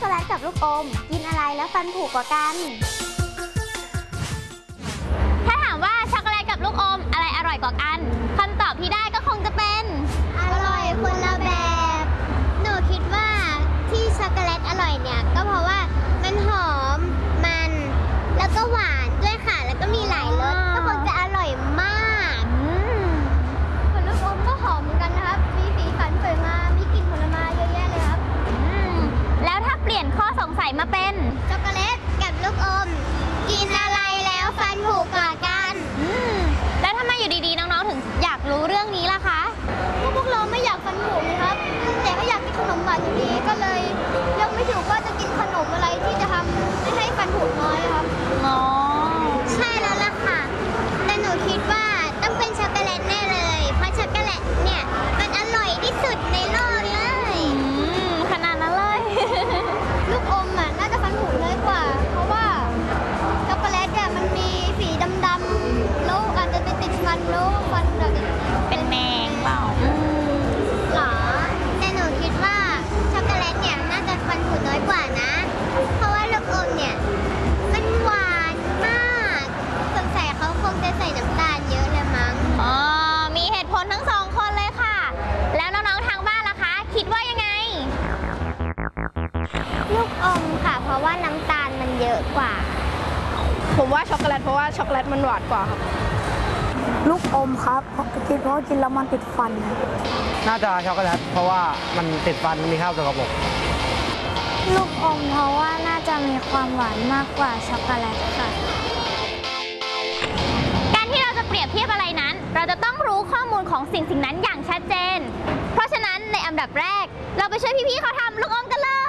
โกแลตกับลูกอมกินอะไรแล้วฟันผุกว่ากันถ้าถามว่าช็อกโกแลตกับลูกอมอะไรอร่อยกว่ากันคำตอบที่ได้ก็คงจะเป็นอร่อยคนละแบบหนูคิดว่าที่ช็อกโกแลตอร่อยเนี่ยก็เพราะว่ามันหอมมันแล้วก็หวานด้วยค่ะแล้วก็มีหลายรสก็คงจะอร่อยมากส่วนลูกอมก็หอมเหมือนกันนะครับมีสีสันสวยงามมีกลิ่นผลไม้เยอะแยะเลยครับแล้วถ้าเปลี่ยนข้อสงสัยมาเป็นช็อกโกแลตกับลูกอมกินอะไรแล้วฟันผุกว่ากันแล้วทำไมอยู่ดีๆน้องๆถึงอยากรู้เรื่องนี้ล่ะคะพวกเราไม่อยากฟันผุนะครับแต่ก็อยากกินขนมหวานอยู่ดีก็เลยยังไม่ถูกว่าจะกินขนมอะไรที่จะทำให้ฟันผุน้อยครับอ๋อใช่แล้วล่ะค่ะแต่หนูคิดว่าต้องเป็นช็อกโกแลตแน่เลยเพราะช็อกโกแลตเนี่ยมันอร่อยที่สุดในโลกเลยขนาดนั้นเลย ลูกอมอ่ะน่าจะฟันผุน้อยกว่าเพราะว่าช็อกโกแลตเนี่ยมันมีสีดำๆแล้วอาจจะไปติดฟันแล้วฟันแบบเป็นแมงเปล่าหรอแต่หนูคิดว่าช็อกโกแลตเนี่ยน่าจะฟันผุน้อยกว่านะเพราะว่าลูกอมเนี่ยมันหวานมากสงสัยเขาคงจะใส่น้ำตาลเยอะเลยมั้งอ๋อมีเหตุผลทั้งสองคนเลยค่ะแล้วน้องๆทางบ้านล่ะคะคิดว่ายังไงลูกอมค่ะเพราะว่าน้ำตาลมันเยอะกว่าผมว่าช็อกโกแลตเพราะว่าช็อกโกแลตมันหวานกว่าครับลูกอมครับเพราะกินแล้วมันติดฟันน่าจะช็อกโกแลตเพราะว่ามันติดฟันมีข้าวสกปรกลูกอมเพราะว่าน่าจะมีความหวานมากกว่าช็อกโกแลตค่ะการที่เราจะเปรียบเทียบอะไรนั้นเราจะต้องรู้ข้อมูลของสิ่งนั้นอย่างชัดเจนเพราะฉะนั้นในอันดับแรกเราไปช่วยพี่ๆเขาทำลูกอมกันเลย